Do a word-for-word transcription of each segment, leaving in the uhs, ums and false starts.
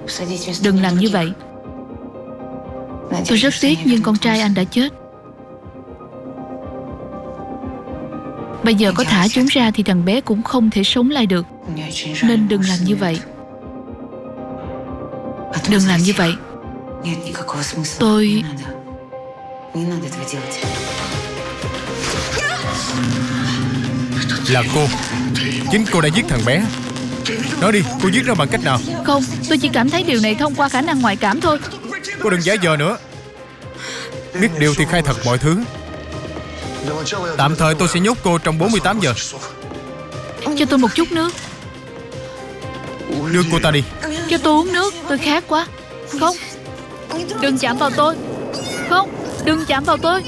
Đừng làm như vậy. Tôi rất tiếc nhưng con trai anh đã chết. Bây giờ có thả chúng ra thì thằng bé cũng không thể sống lại được. Nên đừng làm như vậy. Đừng làm như vậy. Tôi... Là cô. Chính cô đã giết thằng bé. Nói đi, cô giết nó bằng cách nào? Không, tôi chỉ cảm thấy điều này thông qua khả năng ngoại cảm thôi. Cô đừng giả vờ nữa. Biết điều thì khai thật mọi thứ. Tạm thời tôi sẽ nhốt cô trong bốn mươi tám giờ. Cho tôi một chút nước. Đưa cô ta đi. Cho tôi uống nước, tôi khát quá. Không, đừng chạm vào tôi. Không, đừng chạm vào tôi.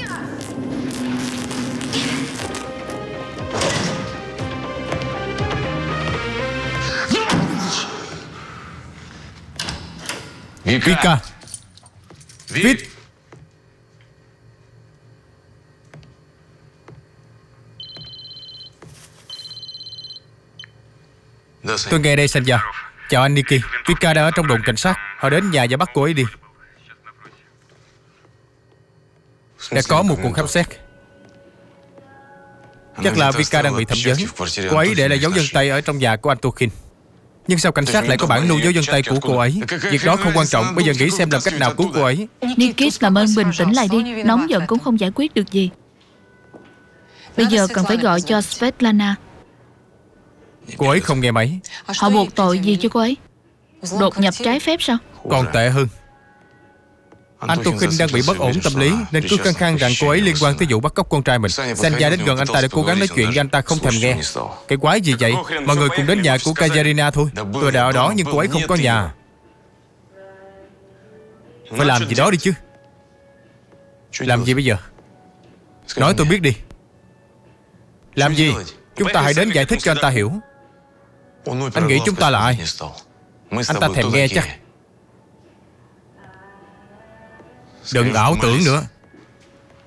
Vika. Viết. Tôi nghe đây, Sanja. Chào anh Niki. Vika đang ở trong đồn cảnh sát. Họ đến nhà và bắt cô ấy đi. Đã có một cuộc khám xét. Chắc là Vika đang bị thẩm vấn. Cô ấy để lại dấu vân tay ở trong nhà của anh Tokin. Nhưng sao cảnh sát lại có bản lưu dấu vân tay của cô ấy? Việc đó không quan trọng. Bây giờ nghĩ xem làm cách nào cứu cô ấy. Nikis, làm ơn bình tĩnh lại đi. Nóng giận cũng không giải quyết được gì. Bây giờ cần phải gọi cho Svetlana. Cô ấy không nghe máy. Họ buộc tội gì cho cô ấy? Đột nhập trái phép sao? Còn tệ hơn, anh Tokin đang bị bất ổn tâm lý nên cứ khăng khăng rằng cô ấy liên quan tới vụ bắt cóc con trai mình. Sanja đến gần anh ta để cố gắng nói chuyện với anh ta không thèm nghe. Cái quái gì vậy? Mọi người cùng đến nhà của Katerina thôi. Tôi đã ở đó nhưng cô ấy không có nhà. Phải làm gì đó đi chứ. Làm gì bây giờ? Nói tôi biết đi. Làm gì? Chúng ta hãy đến giải thích cho anh ta hiểu. Anh nghĩ chúng ta là ai? Anh ta thèm nghe chắc. Đừng ảo tưởng nữa.